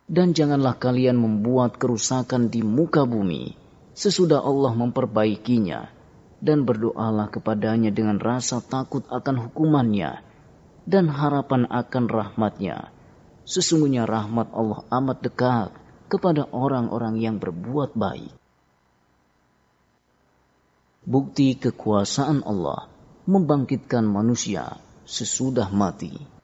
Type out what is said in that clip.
Dan janganlah kalian membuat kerusakan di muka bumi sesudah Allah memperbaikinya, dan berdoalah kepadanya dengan rasa takut akan hukumannya dan harapan akan rahmatnya. Sesungguhnya rahmat Allah amat dekat kepada orang-orang yang berbuat baik. Bukti kekuasaan Allah membangkitkan manusia sesudah mati.